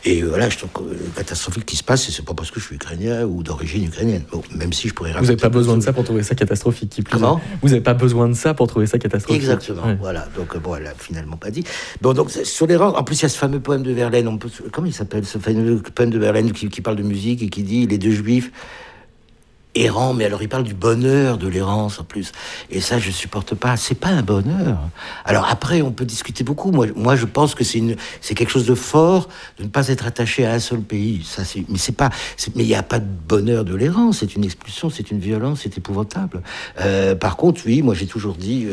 Et voilà, je trouve que catastrophique qui se passe, et c'est pas parce que je suis ukrainien ou d'origine ukrainienne. Bon, même si je pourrais. Vous n'avez pas besoin de ça pour trouver ça catastrophique. Comment ? Vous n'avez pas besoin de ça pour trouver ça catastrophique. Exactement. Ouais. Voilà. Donc bon, elle l'a finalement pas dit. Bon, donc sur les rangs. En plus, il y a ce fameux poème de Verlaine. Comment il s'appelle ce fameux poème de Verlaine qui parle de musique et qui dit les deux juifs errant, mais alors il parle du bonheur de l'errance en plus. Et ça, je supporte pas. C'est pas un bonheur. Alors après, on peut discuter beaucoup. Moi, je pense que c'est quelque chose de fort de ne pas être attaché à un seul pays. Ça, mais il n'y a pas de bonheur de l'errance. C'est une expulsion, c'est une violence, c'est épouvantable. Par contre, oui, moi j'ai toujours dit,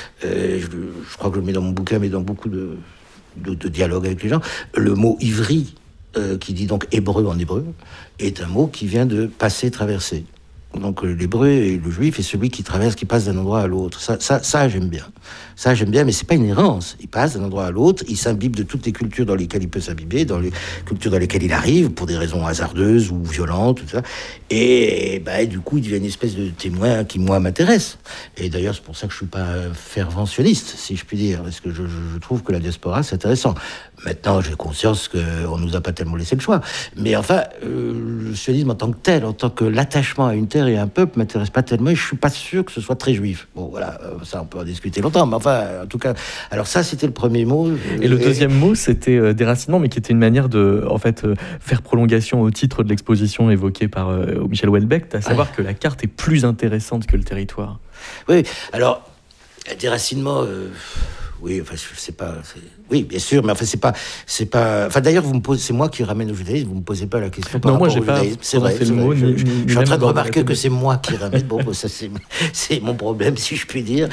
je crois que je le mets dans mon bouquin, mais dans beaucoup de dialogue avec les gens, le mot ivri, qui dit donc hébreu en hébreu, est un mot qui vient de passer, traverser. Donc l'hébreu et le juif est celui qui traverse, qui passe d'un endroit à l'autre. Ça j'aime bien. Ça j'aime bien, mais c'est pas une errance. Il passe d'un endroit à l'autre, il s'imbibe de toutes les cultures dans lesquelles il peut s'imbiber, dans les cultures dans lesquelles il arrive, pour des raisons hasardeuses ou violentes, tout ça. Et du coup, il devient une espèce de témoin qui, moi, m'intéresse. Et d'ailleurs, c'est pour ça que je suis pas un fervent sioniste, si je puis dire, parce que je trouve que la diaspora, c'est intéressant. Maintenant, j'ai conscience qu'on nous a pas tellement laissé le choix. Mais enfin, le sionisme en tant que tel, en tant que l'attachement à une terre et à un peuple, m'intéresse pas tellement, et je suis pas sûr que ce soit très juif. Bon, voilà, ça, on peut en discuter longtemps, mais enfin, en tout cas, alors ça, c'était le premier mot. Et le deuxième mot, c'était déracinement, mais qui était une manière de, en fait, faire prolongation au titre de l'exposition évoquée par Michel Houellebecq, à savoir que la carte est plus intéressante que le territoire. Oui, alors, déracinement... Oui, enfin, je sais pas. Oui, bien sûr, mais enfin, c'est pas. Enfin, d'ailleurs, c'est moi qui ramène au judaïsme. Vous me posez pas la question par rapport au judaïsme. C'est vrai. Le mot, je suis en train de remarquer que c'est moi qui ramène. Bon, ça c'est mon problème, si je puis dire.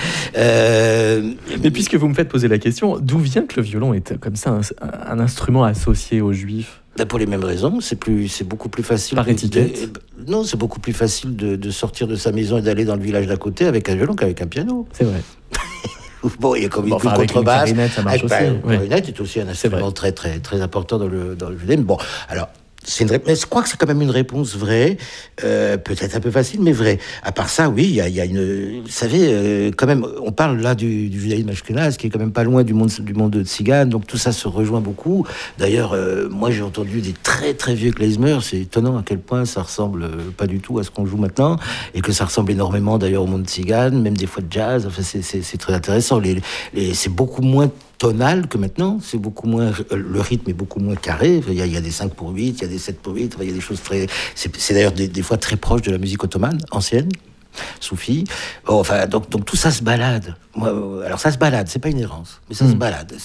Mais puisque vous me faites poser la question, d'où vient que le violon est comme ça un instrument associé aux juifs ? Pour les mêmes raisons, c'est beaucoup plus facile. Par étiquette. Non, c'est beaucoup plus facile de sortir de sa maison et d'aller dans le village d'à côté avec un violon qu'avec un piano. C'est vrai. Bon, il y a comme une contrebasse. La clarinette est aussi un instrument très, très, très important dans le judaïsme. Bon, alors, mais je crois que c'est quand même une réponse vraie, peut-être un peu facile, mais vraie. À part ça, oui, il y a une... Vous savez, quand même, on parle là du judaïsme ashkénaze, qui est quand même pas loin du monde de Tzigan, donc tout ça se rejoint beaucoup. D'ailleurs, moi, j'ai entendu des très, très vieux klezmer, c'est étonnant à quel point ça ressemble pas du tout à ce qu'on joue maintenant, et que ça ressemble énormément, d'ailleurs, au monde Tzigan, même des fois de jazz. Enfin, c'est très intéressant. C'est beaucoup moins tonal que maintenant, c'est beaucoup moins, le rythme est beaucoup moins carré, il y a des 5 pour 8, il y a des 7 pour 8, il y a des choses très, c'est d'ailleurs des fois très proche de la musique ottomane, ancienne, soufie. Bon, enfin, donc tout ça se balade. Alors ça se balade, c'est pas une errance, mais ça se balade.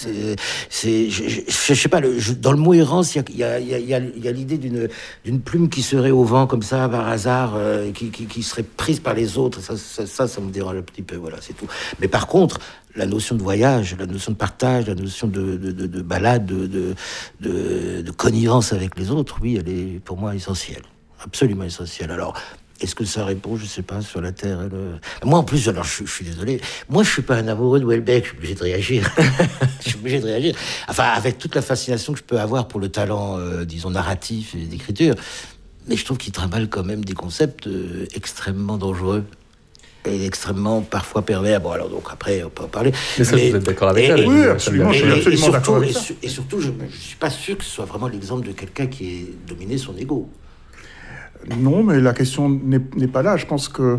Je sais pas, dans le mot errance, il y a l'idée d'une plume qui serait au vent comme ça, par hasard, qui serait prise par les autres. Ça me dérange un petit peu, voilà, c'est tout. Mais par contre, la notion de voyage, la notion de partage, la notion de balade, de connivence avec les autres, oui, elle est pour moi essentielle, absolument essentielle. Alors, est-ce que ça répond, je sais pas, sur la Terre Moi, en plus, alors, je suis désolé, moi, je suis pas un amoureux de Houellebecq, je suis obligé de réagir. Je suis obligé de réagir. Enfin, avec toute la fascination que je peux avoir pour le talent, disons, narratif et d'écriture, mais je trouve qu'il trimballe quand même des concepts extrêmement dangereux. Et extrêmement parfois pervers. Bon, alors donc après, on peut en parler. Mais ça, vous êtes d'accord avec elle? Oui, absolument, je suis absolument d'accord avec ça. Et surtout, je ne suis pas sûr que ce soit vraiment l'exemple de quelqu'un qui ait dominé son ego. Non, mais la question n'est pas là. Je pense que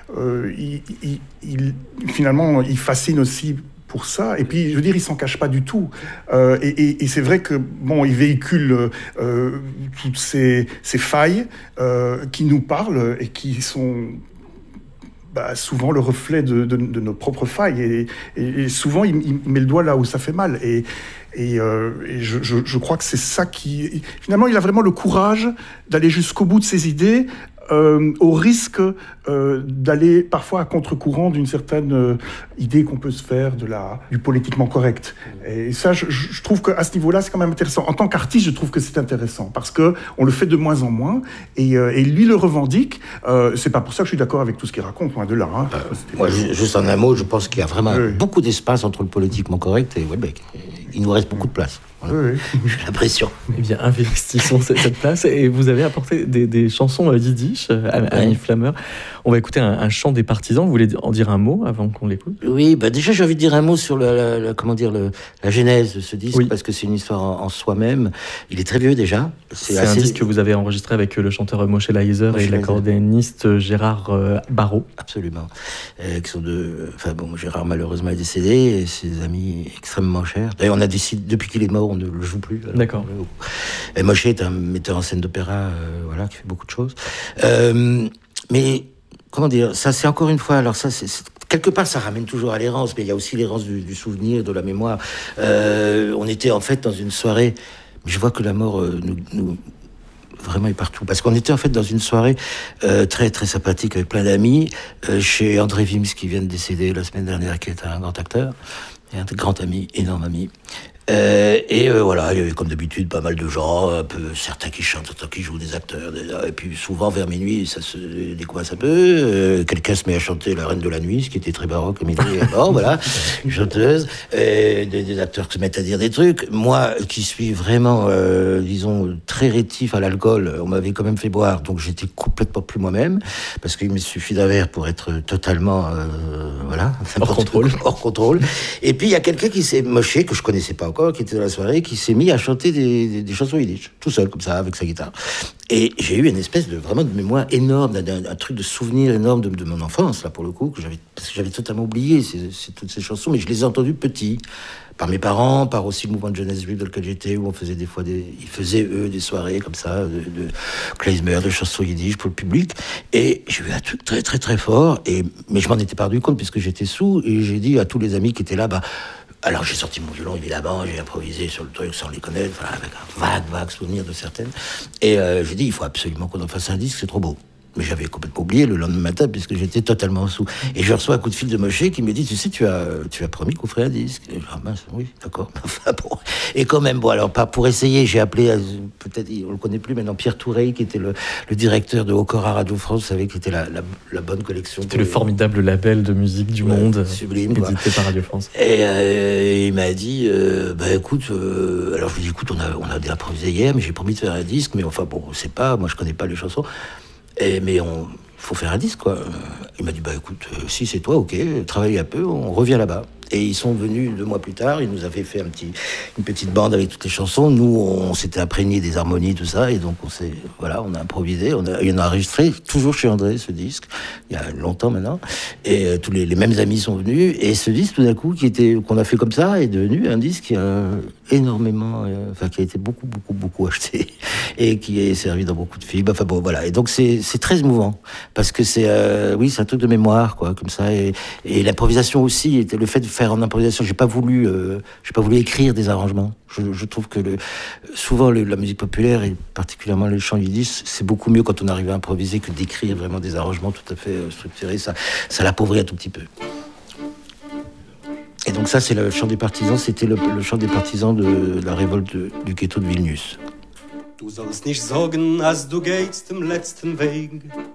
finalement, il fascine aussi pour ça. Et puis, je veux dire, il s'en cache pas du tout. Et c'est vrai que, bon, il véhicule toutes ces failles qui nous parlent et qui sont souvent le reflet de nos propres failles. Et souvent, il met le doigt là où ça fait mal. Et je crois que c'est ça qui... Finalement, il a vraiment le courage d'aller jusqu'au bout de ses idées, au risque d'aller parfois à contre-courant d'une certaine idée qu'on peut se faire du politiquement correct. Et ça, je trouve qu'à ce niveau-là, c'est quand même intéressant. En tant qu'artiste, je trouve que c'est intéressant, parce qu'on le fait de moins en moins, et lui le revendique. C'est pas pour ça que je suis d'accord avec tout ce qu'il raconte, loin de là. Hein. Moi, juste en un mot, je pense qu'il y a vraiment beaucoup d'espace entre le politiquement correct et Houellebecq. Il nous reste beaucoup de place. Voilà. Oui. J'ai l'impression. Eh bien, investissons cette place. Et vous avez apporté des chansons yiddish, Annie Flammer. On va écouter un chant des partisans. Vous voulez en dire un mot avant qu'on l'écoute ? Oui, déjà j'ai envie de dire un mot sur la genèse de ce disque, parce que c'est une histoire en soi-même. Il est très vieux déjà. C'est un disque que vous avez enregistré avec le chanteur Moshe Leiser et l'accordéoniste Gérard Barrault. Absolument. Qui sont Gérard malheureusement est décédé et ses amis extrêmement chers. D'ailleurs, on a décidé, depuis qu'il est mort, on ne le joue plus. Alors, d'accord. Et Moshe est un metteur en scène d'opéra, qui fait beaucoup de choses. Mais comment dire, ça c'est encore une fois, alors ça c'est quelque part ça ramène toujours à l'errance, mais il y a aussi l'errance du souvenir, de la mémoire. On était en fait dans une soirée, mais je vois que la mort nous vraiment est partout, parce qu'on était en fait dans une soirée très très sympathique avec plein d'amis, chez André Wims qui vient de décéder la semaine dernière, qui est un grand acteur et un grand ami, énorme ami. Voilà, il y avait comme d'habitude pas mal de gens, un peu certains qui chantent, certains qui jouent des acteurs, et puis souvent vers minuit ça se décoince un peu, quelqu'un se met à chanter La Reine de la Nuit, ce qui était très baroque, voilà, une chanteuse, des acteurs qui se mettent à dire des trucs. Moi qui suis vraiment, disons, très rétif à l'alcool, on m'avait quand même fait boire, donc j'étais complètement plus moi-même, parce qu'il me suffit d'un verre pour être totalement, hors contrôle. Et puis il y a quelqu'un qui s'est moché, que je connaissais pas encore, qui était dans la soirée, qui s'est mis à chanter des chansons yiddish, tout seul, comme ça, avec sa guitare. Et j'ai eu une espèce de mémoire énorme, un truc de souvenir énorme de mon enfance, là, pour le coup, parce que j'avais totalement oublié toutes ces chansons, mais je les ai entendues petit, par mes parents, par aussi le mouvement de jeunesse juive dans lequel j'étais, où on faisait ils faisaient, eux, des soirées comme ça, de klezmer, de chansons yiddish pour le public. Et j'ai eu un truc très, très, très fort, mais je m'en étais pas rendu compte, puisque j'étais sous, et j'ai dit à tous les amis qui étaient là, alors j'ai sorti mon violon, évidemment, j'ai improvisé sur le truc sans les connaître, avec un vague souvenir de certaines. Et j'ai dit, il faut absolument qu'on en fasse un disque, c'est trop beau. Mais j'avais complètement oublié le lendemain matin, puisque j'étais totalement sous. Et je reçois un coup de fil de Moshe qui me dit, tu sais, tu as promis qu'on ferait un disque. Et oui, d'accord. Enfin, bon. Et quand même, alors, pas pour essayer, j'ai appelé, peut-être, on le connaît plus maintenant, Pierre Touret, qui était le directeur de Haut-Corps à Radio France, vous savez, qui était la bonne collection. C'était le formidable label de musique du monde. Sublime, édité par Radio France. Et il m'a dit, écoute, alors je lui ai dit, écoute, on a improvisé hier, mais j'ai promis de faire un disque, mais enfin, bon, c'est pas, moi je connais pas les chansons. Mais faut faire un disque, quoi. Il m'a dit, écoute, si c'est toi, ok, travaille un peu, on revient là-bas. Et ils sont venus 2 mois plus tard, ils nous avaient fait une petite bande avec toutes les chansons. Nous, on s'était imprégné des harmonies, tout ça, et donc on a improvisé, on a enregistré, toujours chez André, ce disque, il y a longtemps maintenant, et tous les mêmes amis sont venus, et ce disque, tout d'un coup, qu'on a fait comme ça, est devenu un disque qui a énormément, qui a été beaucoup, beaucoup, beaucoup acheté, et qui est servi dans beaucoup de films, voilà. Et donc c'est très émouvant, parce que c'est un truc de mémoire, quoi, comme ça, et l'improvisation aussi, était le fait de faire en improvisation. J'ai pas voulu écrire des arrangements. Je trouve que souvent la musique populaire, et particulièrement les chants yiddish, c'est beaucoup mieux quand on arrive à improviser que d'écrire vraiment des arrangements tout à fait structurés. Ça l'appauvrit un tout petit peu. Et donc ça, c'est le chant des partisans. C'était le chant des partisans de la révolte du ghetto de Vilnius. Du sollst nicht sagen, als du gehst dem letzten Weg.